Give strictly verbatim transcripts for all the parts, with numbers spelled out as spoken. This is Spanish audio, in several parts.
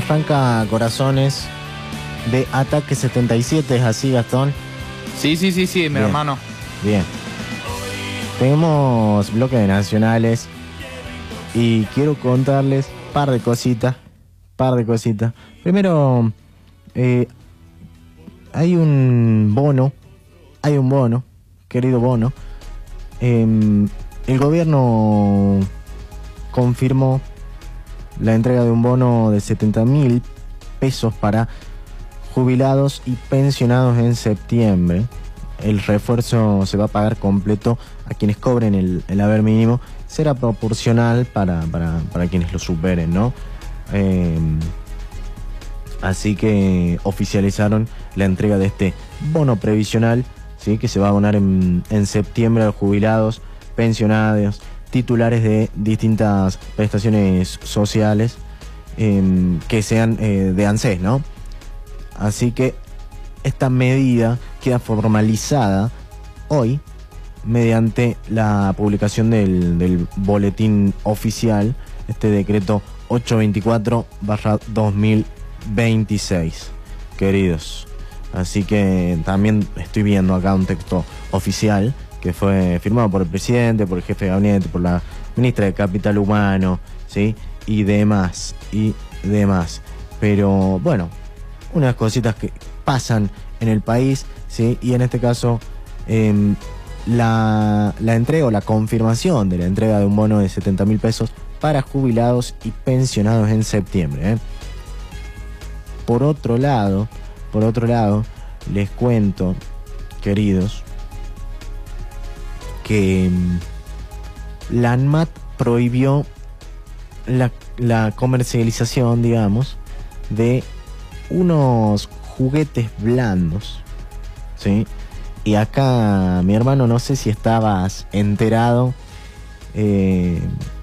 arranca Corazones de Ataque setenta y siete, ¿es así, Gastón? Sí, sí, sí, sí, mi Bien. hermano. Bien. Tenemos bloque de nacionales y quiero contarles un par de cositas, par de cositas. Primero, eh, hay un bono, hay un bono, querido bono. Eh, el gobierno confirmó la entrega de un bono de setenta mil pesos para jubilados y pensionados en septiembre. El refuerzo se va a pagar completo a quienes cobren el, el haber mínimo. Será proporcional para, para, para quienes lo superen, ¿no? Eh, así que oficializaron la entrega de este bono previsional, ¿sí? Que se va a abonar en, en septiembre a los jubilados, pensionados, titulares de distintas prestaciones sociales eh, que sean eh, de ANSES, ¿no? Así que esta medida queda formalizada hoy mediante la publicación del, del boletín oficial, este decreto ochocientos veinticuatro barra dos mil veintiséis, queridos. Así que también estoy viendo acá un texto oficial que fue firmado por el presidente, por el jefe de gabinete, por la ministra de Capital Humano, ¿sí? Y demás, y demás. Pero bueno, unas cositas que pasan en el país, ¿sí? Y en este caso, eh, la, la entrega o la confirmación de la entrega de un bono de setenta mil pesos para jubilados y pensionados en septiembre, ¿eh? Por otro lado, por otro lado, les cuento, queridos, que um, la ANMAT prohibió la, la comercialización, digamos, de unos juguetes blandos, ¿sí? Y acá, mi hermano, no sé si estabas enterado, eh,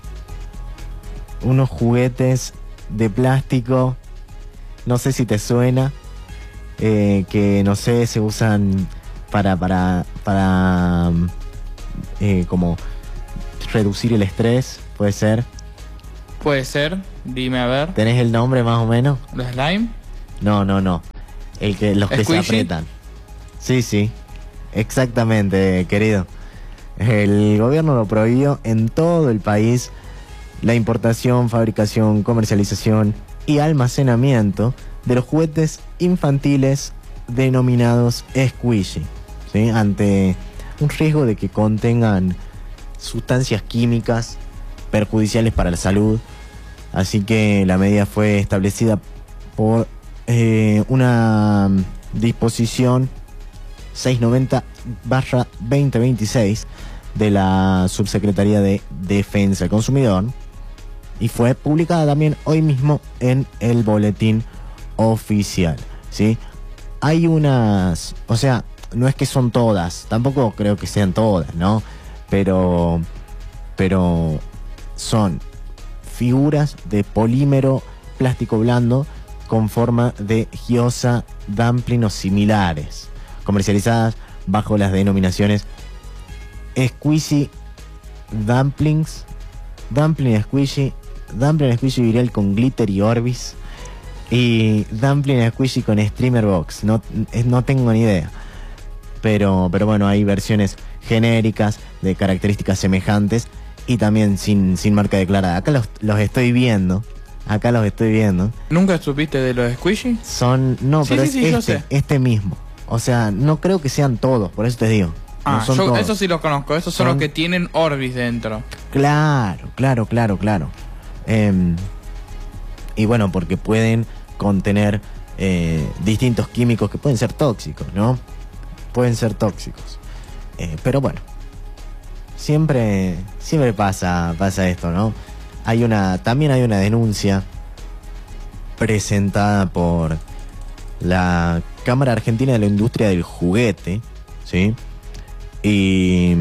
unos juguetes de plástico, no sé si te suena, eh, que no sé, se usan para, para, para, eh, como reducir el estrés, puede ser. Puede ser, dime a ver. ¿Tenés el nombre más o menos? ¿Los slime? No, no, no. El que, los que se ¿Squishy? aprietan. Sí, sí. Exactamente, querido. El gobierno lo prohibió en todo el país la importación, fabricación, comercialización y almacenamiento de los juguetes infantiles denominados squishy, ¿sí? Ante un riesgo de que contengan sustancias químicas perjudiciales para la salud. Así que la medida fue establecida por eh, una disposición seiscientos noventa barra veinte veintiséis de la Subsecretaría de Defensa del Consumidor y fue publicada también hoy mismo en el boletín oficial, ¿sí? Hay unas, o sea, no es que son todas, tampoco creo que sean todas, ¿no? Pero, pero son figuras de polímero plástico blando con forma de gyoza, dumpling o similares, comercializadas bajo las denominaciones squishy dumplings, dumpling squishy, dumpling squishy viral con glitter y Orbis y dumpling squishy con streamer box. No, no tengo ni idea, pero, pero bueno, hay versiones genéricas de características semejantes y también sin, sin marca declarada. Acá los, los estoy viendo. Acá los estoy viendo. ¿Nunca supiste de los squishy? Son, no, Sí, pero sí, es sí, yo este, sé. este mismo. O sea, no creo que sean todos, por eso te digo. No Ah, son yo todos. esos sí los conozco. Esos son, Son- los que tienen Orbis dentro. Claro, claro, claro, claro. Eh, y bueno, porque pueden contener eh, distintos químicos que pueden ser tóxicos, ¿no? Pueden ser tóxicos. Eh, pero bueno, siempre, siempre pasa, pasa esto, ¿no? Hay una, también hay una denuncia presentada por la Cámara Argentina de la Industria del Juguete, ¿sí? Y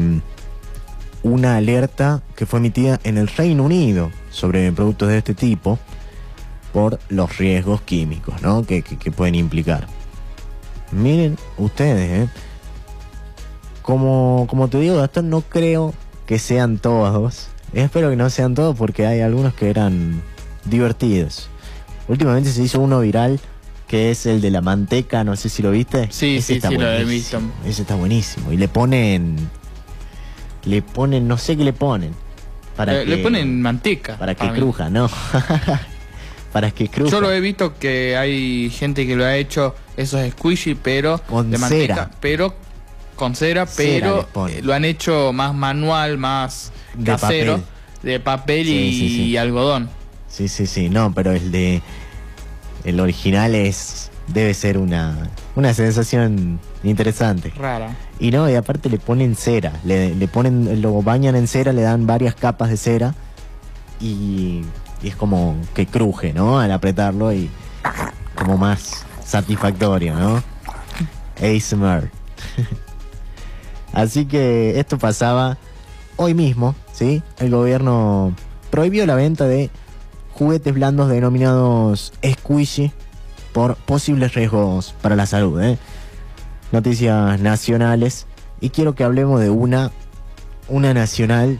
una alerta que fue emitida en el Reino Unido sobre productos de este tipo por los riesgos químicos, ¿no? que, que, que pueden implicar. Miren ustedes, ¿eh? Como, como te digo, Gastón, no creo que sean todos. Espero que no sean todos porque hay algunos que eran divertidos. Últimamente se hizo uno viral, que es el de la manteca, no sé si lo viste. Sí, Ese sí, está sí, lo he buenísimo. visto. Ese está buenísimo. Y le ponen... Le ponen, no sé qué le ponen. Para Le, que, le ponen manteca. Para que mí. cruja, ¿no? Para que cruja. Yo lo he visto que hay gente que lo ha hecho esos squishy, pero Con de cera. manteca, pero con cera, Cera pero les ponen. eh, lo han hecho más manual, más De casero, papel. de papel Sí, y, sí, sí. y algodón. Sí, sí, sí. No, pero el de... El original es... Debe ser una... Una sensación interesante. Rara. Y no, y aparte le ponen cera. Le, le ponen... Lo bañan en cera, le dan varias capas de cera. Y... Y es como que cruje, ¿no? Al apretarlo y... Como más satisfactorio, ¿no? A S M R. Así que esto pasaba hoy mismo, ¿sí? El gobierno prohibió la venta de juguetes blandos denominados squishy por posibles riesgos para la salud, ¿eh? Noticias nacionales. Y quiero que hablemos de una, una nacional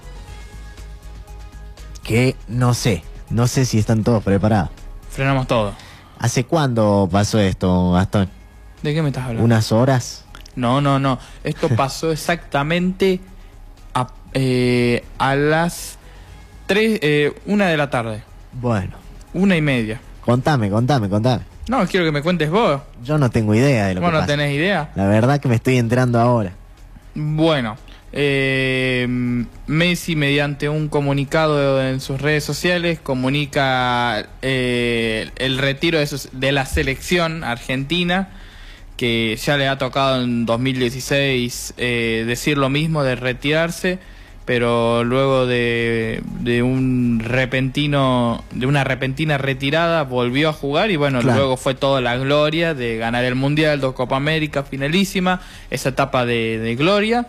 que no sé, no sé si están todos preparados. Frenamos todo. ¿Hace cuándo pasó esto, Gastón? ¿De qué me estás hablando? ¿Unas horas? No, no, no. Esto pasó exactamente a, eh, a las tres, eh, una de la tarde. Bueno, Una y media. contame, contame, contame. No, quiero que me cuentes vos. Yo no tengo idea de lo ¿Vos que no pasa. tenés idea? La verdad que me estoy enterando ahora. Bueno, eh, Messi, mediante un comunicado en sus redes sociales, comunica eh, el retiro de, sus- de la selección argentina, que ya le ha tocado en dos mil dieciséis eh, decir lo mismo de retirarse, pero luego de, de un repentino, de una repentina retirada volvió a jugar y bueno, Claro. luego fue toda la gloria de ganar el Mundial, dos Copa América, finalísima, esa etapa de, de gloria.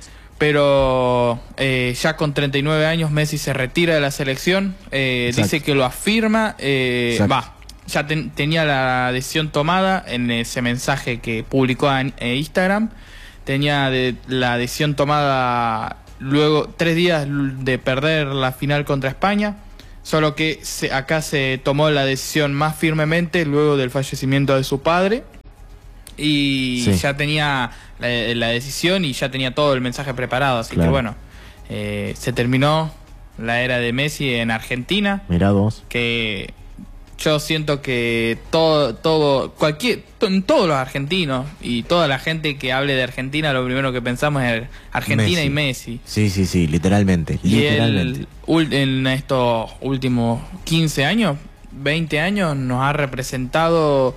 Pero eh, ya con treinta y nueve años Messi se retira de la selección, eh, Exacto. dice que lo afirma, eh, Exacto. va, ya ten- tenía la decisión tomada en ese mensaje que publicó en eh, Instagram, tenía de- la decisión tomada luego tres días de perder la final contra España, solo que se, acá se tomó la decisión más firmemente luego del fallecimiento de su padre. Y Sí. ya tenía la, la decisión y ya tenía todo el mensaje preparado. Así Claro. que bueno, eh, se terminó la era de Messi en Argentina. Mirá vos. Que yo siento que todo, todo, cualquier, to- todos los argentinos y toda la gente que hable de Argentina, lo primero que pensamos es Argentina Messi. y Messi. Sí, sí, sí, literalmente. Y literalmente. él, ul- en estos últimos quince años, veinte años, nos ha representado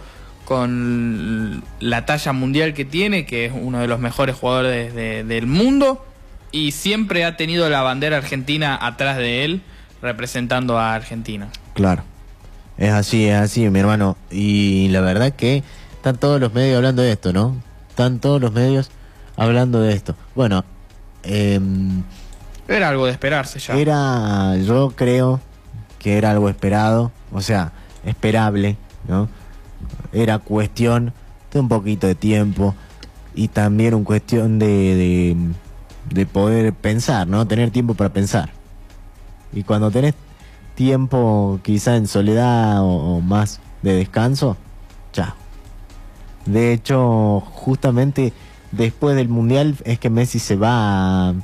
con la talla mundial que tiene, que es uno de los mejores jugadores de- del mundo, y siempre ha tenido la bandera argentina atrás de él, representando a Argentina. Claro. Es así, es así, mi hermano. Y la verdad que están todos los medios hablando de esto, ¿no? Están todos los medios hablando de esto. Bueno, eh, Era algo de esperarse ya. era, yo creo que era algo esperado, o sea, esperable, ¿no? Era cuestión de un poquito de tiempo y también una cuestión de, de, de poder pensar, ¿no? Tener tiempo para pensar. Y cuando tenés tiempo quizá en soledad o, o más de descanso, chao. De hecho, justamente después del Mundial es que Messi se va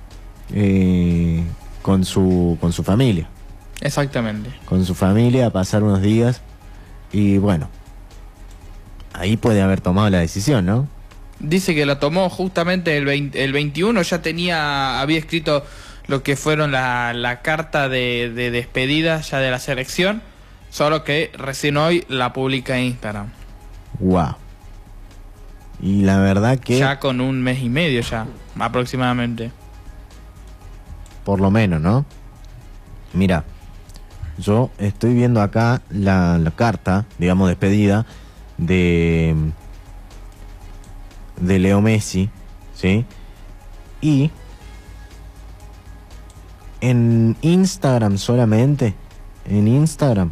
eh, con su con su familia. Exactamente. Con su familia a pasar unos días y bueno, ahí puede haber tomado la decisión, ¿no? Dice que la tomó justamente el, veinte, el veintiuno, ya tenía, había escrito lo que fueron la, la carta de, de despedida ya de la selección, solo que recién hoy la publica en Instagram. Wow. Y la verdad que Ya con un mes y medio ya, aproximadamente. por lo menos, ¿no? Mira, yo estoy viendo acá la, la carta, digamos, despedida de de Leo Messi, ¿sí? Y en Instagram solamente, en Instagram,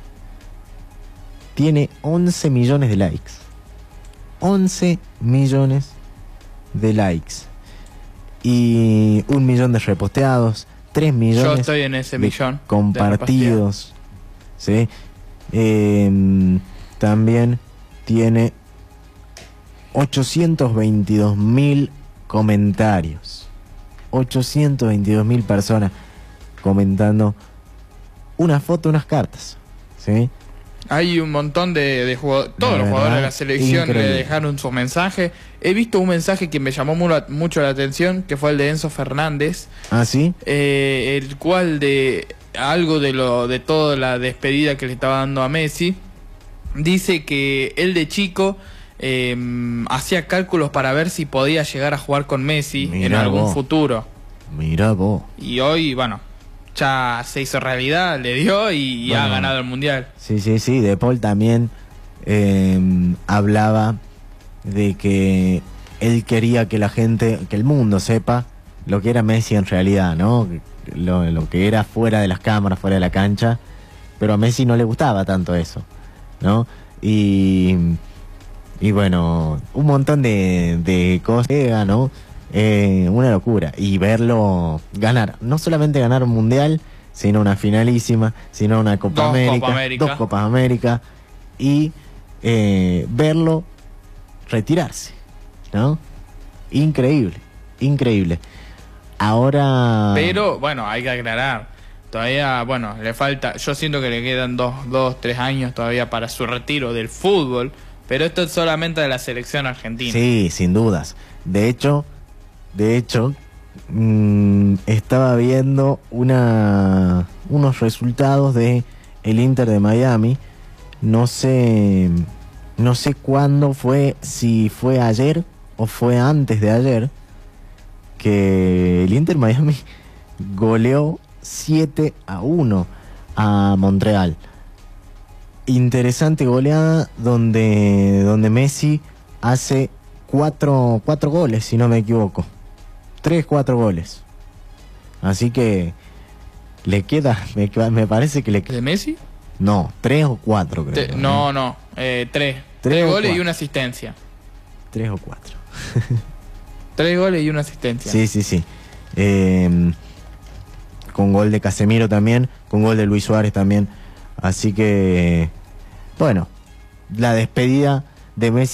tiene once millones de likes. once millones de likes. Y un millón de reposteados, tres millones Yo estoy en ese de millón. de compartidos, ¿sí? Eh, también tiene ochocientos veintidós mil comentarios. ochocientos veintidós mil personas comentando una foto, unas cartas, ¿sí? Hay un montón de, de jugadores, todos La los jugadores de la verdad, selección le increíble. dejaron su mensaje. He visto un mensaje que me llamó mu- mucho la atención, que fue el de Enzo Fernández, ¿Ah, sí? eh, el cual de algo de lo de toda la despedida que le estaba dando a Messi, dice que él de chico eh, hacía cálculos para ver si podía llegar a jugar con Messi en Mirá algún vos. futuro. Mirá vos. Y hoy, bueno, ya se hizo realidad, le dio y, y ha Bueno. ganado el Mundial. Sí, sí, sí. De Paul también eh, hablaba de que él quería que la gente, que el mundo sepa lo que era Messi en realidad, ¿no? Lo, lo que era fuera de las cámaras, fuera de la cancha. Pero a Messi no le gustaba tanto eso, ¿no? Y, y bueno, un montón de, de cosas, ¿no? Eh, una locura. Y verlo ganar, no solamente ganar un mundial, sino una finalísima, sino una Copa Dos América, Copa América. dos Copas América, y eh, verlo retirarse, ¿no? Increíble, increíble. Ahora... Pero, bueno, hay que aclarar. Todavía, bueno, le falta... Yo siento que le quedan dos, dos, tres años todavía para su retiro del fútbol. Pero esto es solamente de la selección argentina. Sí, sin dudas. De hecho, de hecho, mmm, estaba viendo una unos resultados de el Inter de Miami. No sé, no sé cuándo fue, si fue ayer o fue antes de ayer, que el Inter Miami goleó siete a uno a Montreal. Interesante goleada donde, donde Messi hace cuatro, cuatro goles, si no me equivoco. Tres, cuatro goles. Así que le queda, me, me parece que le queda... ¿De Messi? No, tres o cuatro creo. Te- no, no, eh, tres. Tres Tres o goles y cuatro. una asistencia. Tres o cuatro. Tres goles y una asistencia. Sí, sí, sí. Eh, con gol de Casemiro también, con gol de Luis Suárez también. Así que, bueno, la despedida de Messi